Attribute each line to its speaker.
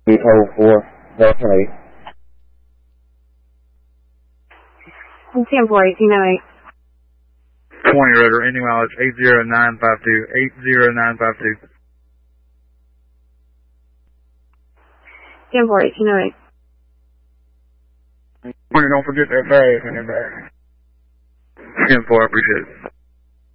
Speaker 1: 804, that's right.
Speaker 2: 10-4, 1808.
Speaker 3: 20 Rotor, ending mileage 80952, 80952.
Speaker 2: 10-4, 1808.
Speaker 3: 20, don't forget that bag in there. 10-4, I appreciate it.